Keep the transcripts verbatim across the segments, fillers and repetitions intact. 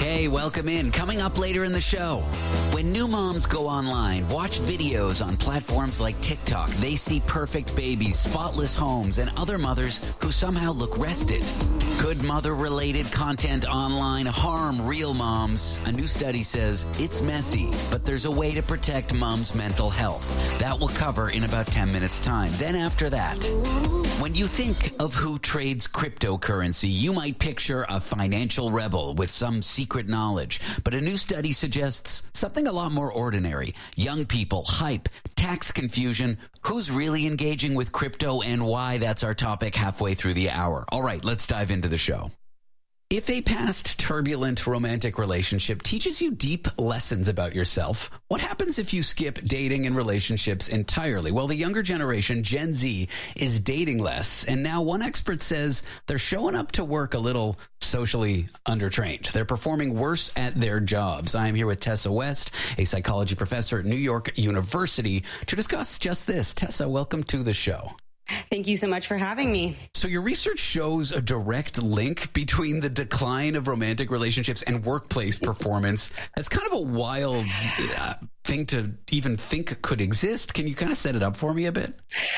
Hey, welcome in. Coming up later in the show, when new moms go online, watch videos on platforms like TikTok, they see perfect babies, spotless homes, and other mothers who somehow look rested. Could mother-related content online harm real moms? A new study says it's messy, but there's a way to protect moms' mental health. That we'll cover in about ten minutes' time. Then after that, when you think of who trades cryptocurrency, you might picture a financial rebel with some secret knowledge. But a new study suggests something a lot more ordinary. Young people, hype, tax confusion. Who's really engaging with crypto and why? That's our topic halfway through the hour. All right, let's dive into the show. If a past turbulent romantic relationship teaches you deep lessons about yourself, what happens if you skip dating and relationships entirely? Well, the younger generation, Gen Z, is dating less. And now one expert says they're showing up to work a little socially undertrained. They're performing worse at their jobs. I am here with Tessa West, a psychology professor at New York University, to discuss just this. Tessa, welcome to the show. Thank you so much for having me. So your research shows a direct link between the decline of romantic relationships and workplace performance. That's kind of a wild uh, thing to even think could exist. Can you kind of set it up for me a bit?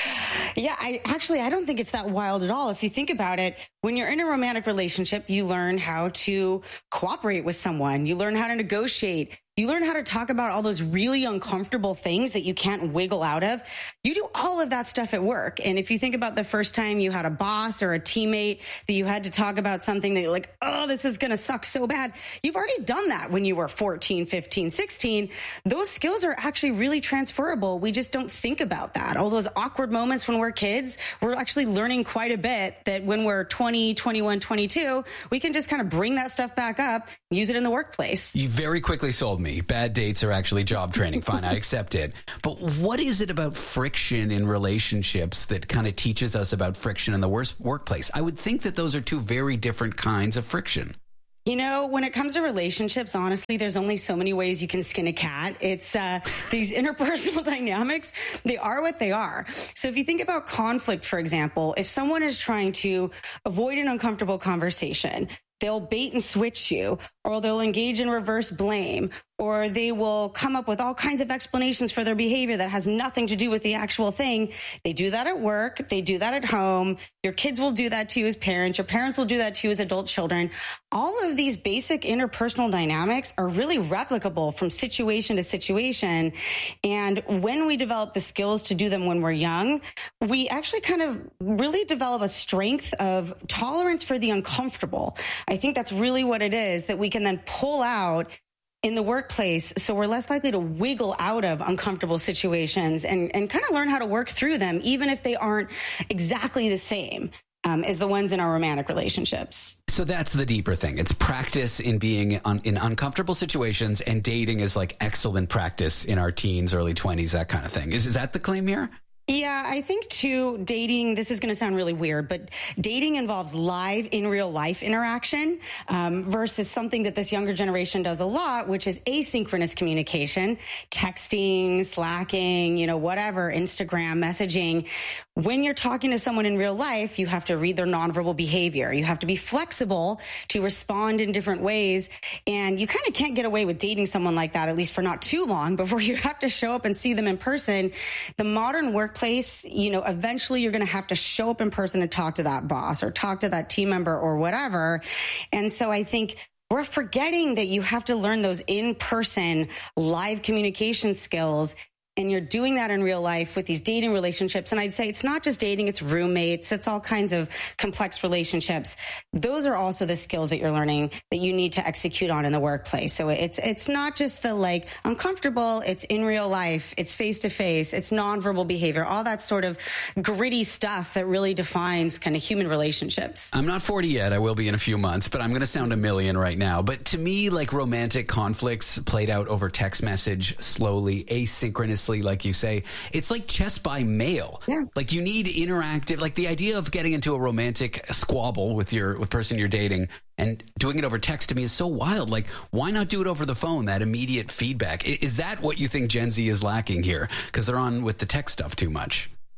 Yeah, I actually, I don't think it's that wild at all. If you think about it, when you're in a romantic relationship, you learn how to cooperate with someone. You learn how to negotiate. You learn how to talk about all those really uncomfortable things that you can't wiggle out of. You do all of that stuff at work. And if you think about the first time you had a boss or a teammate that you had to talk about something that you're like, oh, this is going to suck so bad. You've already done that when you were fourteen, fifteen, sixteen. Those skills are actually really transferable. We just don't think about that. All those awkward moments when we're kids, we're actually learning quite a bit that when we're twenty, twenty-one, twenty-two, we can just kind of bring that stuff back up, use it in the workplace. You very quickly sold me. Bad dates are actually job training. Fine, I accept it. But what is it about friction in relationships that kind of teaches us about friction in the worst workplace? I would think that those are two very different kinds of friction. You know, when it comes to relationships, honestly, there's only so many ways you can skin a cat. It's uh, these interpersonal dynamics. They are what they are. So if you think about conflict, for example, if someone is trying to avoid an uncomfortable conversation, they'll bait and switch you, or they'll engage in reverse blame, or they will come up with all kinds of explanations for their behavior that has nothing to do with the actual thing. They do that at work. They do that at home. Your kids will do that to you as parents. Your parents will do that to you as adult children. All of these basic interpersonal dynamics are really replicable from situation to situation. And when we develop the skills to do them when we're young, we actually kind of really develop a strength of tolerance for the uncomfortable. I think that's really what it is that we can then pull out in the workplace, so we're less likely to wiggle out of uncomfortable situations and, and kind of learn how to work through them, even if they aren't exactly the same um, as the ones in our romantic relationships. So that's the deeper thing. It's practice in being un- in uncomfortable situations, and dating is like excellent practice in our teens, early twenties, that kind of thing. Is, is that the claim here? Yeah, I think too, dating, this is going to sound really weird, but dating involves live in real life interaction um, versus something that this younger generation does a lot, which is asynchronous communication, texting, slacking, you know, whatever, Instagram, messaging. When you're talking to someone in real life, you have to read their nonverbal behavior. You have to be flexible to respond in different ways. And you kind of can't get away with dating someone like that, at least for not too long, before you have to show up and see them in person. The modern work place, you know, eventually you're going to have to show up in person and talk to that boss or talk to that team member or whatever. And so I think we're forgetting that you have to learn those in-person live communication skills. And you're doing that in real life with these dating relationships. And I'd say it's not just dating, it's roommates, it's all kinds of complex relationships. Those are also the skills that you're learning that you need to execute on in the workplace. So it's it's not just the like uncomfortable, it's in real life, it's face to face, it's nonverbal behavior, all that sort of gritty stuff that really defines kind of human relationships. I'm not forty yet, I will be in a few months, but I'm going to sound a million right now. But to me, like romantic conflicts played out over text message, slowly, asynchronously, like you say, it's like chess by mail. Yeah. Like you need interactive, like the idea of getting into a romantic squabble with your with person you're dating and doing it over text to me is so wild. Like, why not do it over the phone? That immediate feedback. Is that what you think Gen Z is lacking here? Because they're on with the tech stuff too much.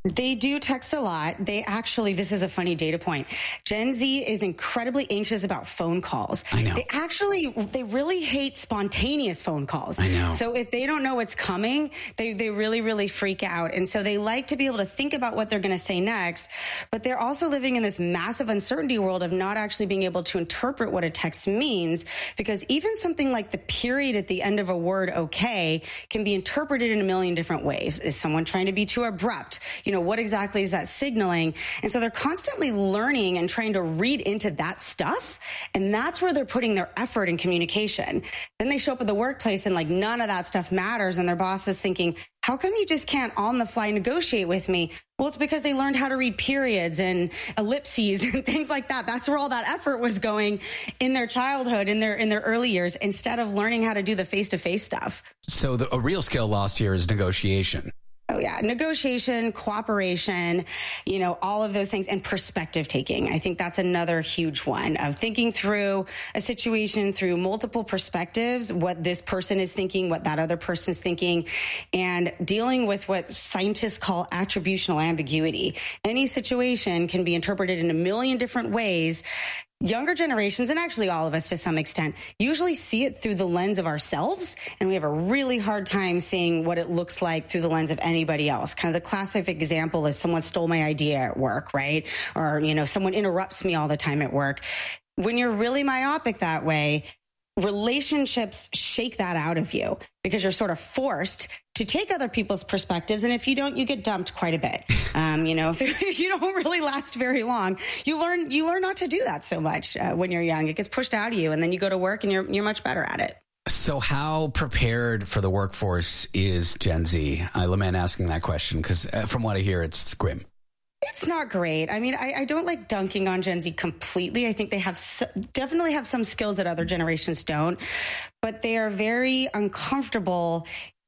They do text a lot. They actually, this is a funny data point. Gen Z is incredibly anxious about phone calls. I know. They actually, they really hate spontaneous phone calls. I know. So if they don't know what's coming, they, they really, really freak out. And so they like to be able to think about what they're going to say next, but they're also living in this massive uncertainty world of not actually being able to interpret what a text means, because even something like the period at the end of a word, okay, can be interpreted in a million different ways. Is someone trying to be too abrupt? You know, what exactly is that signaling? And so they're constantly learning and trying to read into that stuff. And that's where they're putting their effort in communication. Then they show up at the workplace and like none of that stuff matters. And their boss is thinking, how come you just can't on the fly negotiate with me? Well, it's because they learned how to read periods and ellipses and things like that. That's where all that effort was going in their childhood, in their in their early years, instead of learning how to do the face-to-face stuff. So the, a real skill lost here is negotiation. Oh, yeah. Negotiation, cooperation, you know, all of those things, and perspective taking. I think that's another huge one, of thinking through a situation through multiple perspectives, what this person is thinking, what that other person is thinking, and dealing with what scientists call attributional ambiguity. Any situation can be interpreted in a million different ways. Younger generations, and actually all of us to some extent, usually see it through the lens of ourselves, and we have a really hard time seeing what it looks like through the lens of anybody else. Kind of the classic example is someone stole my idea at work, right? Or, you know, someone interrupts me all the time at work. When you're really myopic that way, relationships shake that out of you because you're sort of forced to take other people's perspectives. And if you don't, you get dumped quite a bit. Um, you know, you don't really last very long. You learn, you learn not to do that so much uh, when you're young. It gets pushed out of you, and then you go to work and you're, you're much better at it. So how prepared for the workforce is Gen Z? I lament asking that question because uh, from what I hear, it's grim. It's not great. I mean, I, I don't like dunking on Gen Z completely. I think they have s- definitely have some skills that other generations don't, but they are very uncomfortable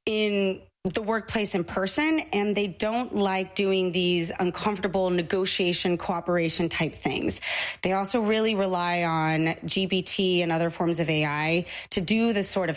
in the workplace in person, and they don't like doing these uncomfortable negotiation, cooperation type things. They also really rely on G P T and other forms of A I to do this sort of